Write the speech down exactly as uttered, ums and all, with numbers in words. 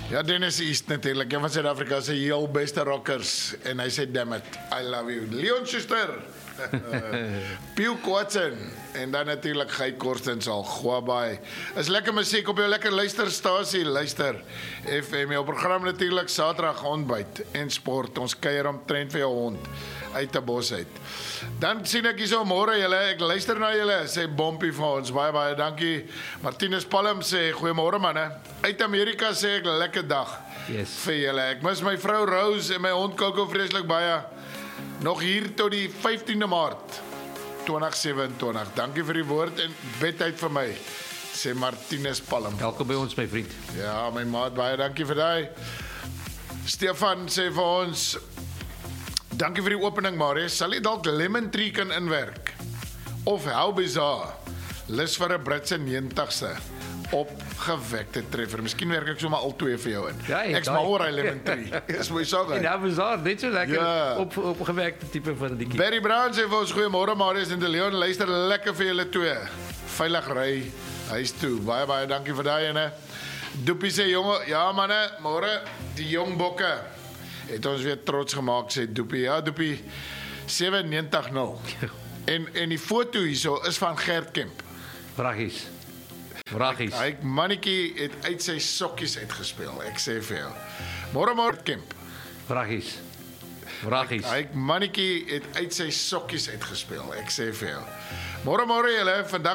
Ja, Dennis East natuurlijk, een van Suid-Afrika se heel beste rockers. En hy sê, damn it, I love you. Leon Schuster, Piu Kwatsen, en dan natuurlijk Guy Korstens al, Gwabai. Is lekker muziek op jou lekker luisterstasie, luister. F M, jou program natuurlijk, Saterdag ontbyt en sport, ons kuier omtrent vir jou hond, uit die bos uit. Dan sien ek hier so môre julle, ek luister na julle, sê Bompie vir ons, baie baie dankie. Martinus Palm sê, goeiemôre manne. Uit Amerika sê ek, lekker dag Yes. vir julle. Ek mis my vrou Rose en my hond Coco vreeslik baie. Nog hier tot die vyftiende Maart twintig sewenentwintig. Dankie vir die woord en bedtyd vir my, sê Martinus Palm. Welkom by ons, my vriend. Ja, my maat, baie dankie vir daai. Stefan sê vir ons, dankie vir die opening, Marius. Sal jy dalk Lemon Tree kan inwerk? Of How Bizarre? Lus vir 'n Britse negentigste opgewekte treffer. Miskien werk ek sommer al twee vir jou in. Ja, ja, Ek's mal oor hy Lemon Tree. Dis mooi saak. En dat was al net so lekker Ja. op, opgewerkte type van die liedjie. Barry Brown sê vir ons, goeiemôre Marius en De Leon, luister lekker vir julle twee. Veilig ry huis toe. Baie baie dankie vir daai ene. Doopie sê jonge, ja manne, môre die jong bokke het ons weer trots gemaak, sê Doopie. Ja, Doopie, sewe negentig nul. En en die foto hierso is van Gert Kemp. Vragies. Vragies. Hy mannetjie het uit sy sokkies uitgespeel. Ek sê vir jou. Môre môre Kemp. Vragies. Vragies. Hy mannetjie het uit sy sokkies uitgespeel. Ek sê vir jou. Môre môre julle, vandag